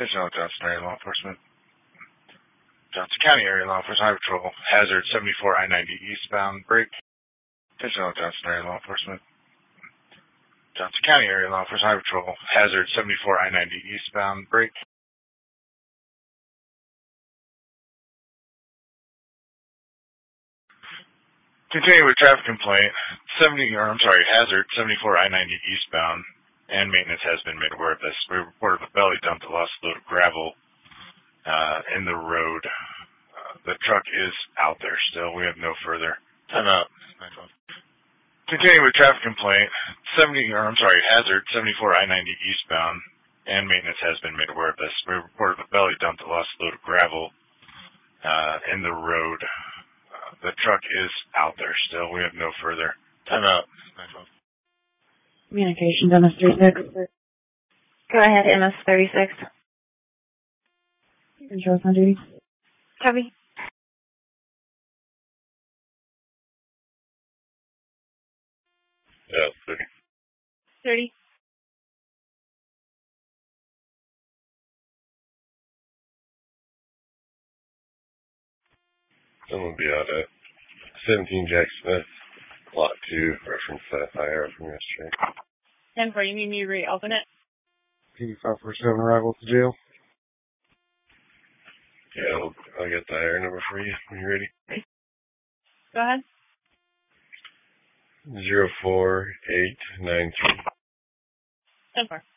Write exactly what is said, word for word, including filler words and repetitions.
Attention all Johnson area law enforcement. Johnson County area law enforcement highway patrol. Hazard seventy-four I ninety eastbound. Break. Attention all Johnson area law enforcement. Johnson County area law enforcement highway patrol. Hazard seventy-four I ninety eastbound. Break. Continue with traffic complaint. seventy, or I'm sorry, hazard seventy-four I ninety eastbound, and maintenance has been made aware of this. We reported a belly dump, a lost load of gravel uh, in the road. Uh, the truck is out there still. We have no further. Time out. Continue with traffic complaint. seventy, or I'm sorry, hazard seventy-four I ninety eastbound, and maintenance has been made aware of this. We reported a belly dump, a lost load of gravel uh, in the road. The truck is out there still. We have no further. Time out. Communications, M S thirty-six. Go ahead, M S thirty-six. Control's on duty. Copy. Yeah, thirty. thirty. Someone will be out at seventeen Jack Smith, lot two, reference that I R from yesterday. ten four, you need me to reopen it? P five four seven arrival to jail. Yeah, I'll, I'll get the I R number for you when you're ready. Go ahead. Zero four eight nine three. ten four.